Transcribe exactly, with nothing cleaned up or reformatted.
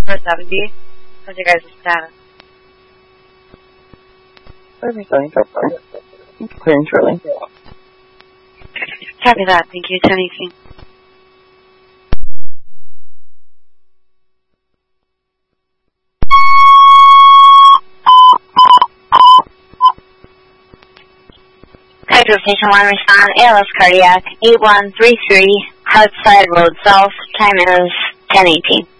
four seventy. How's your guys' status? Everything so far. Clear and shortly. Copy that. Thank you. ten eighteen. Hydro Station one, respond, A L S cardiac, eight one three three, Hartside Road South, time is ten eighteen.